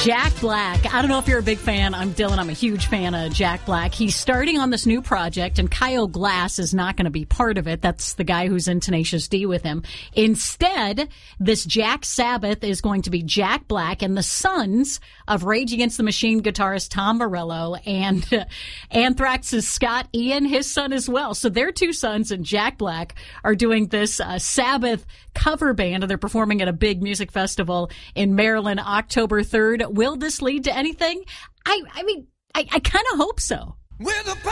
Jack Black. I don't know if you're a big fan. I'm Dylan. I'm a huge fan of Jack Black. He's starting on this new project, and Kyle Glass is not going to be part of it. That's the guy who's in Tenacious D with him. Instead, this Jack Sabbath is going to be Jack Black and the sons of Rage Against the Machine guitarist Tom Morello and Anthrax's Scott Ian, his son as well. So their two sons and Jack Black are doing this Sabbath cover band, and they're performing at a big music festival in Maryland October 3rd. Will this lead to anything? I mean, I kind of hope so.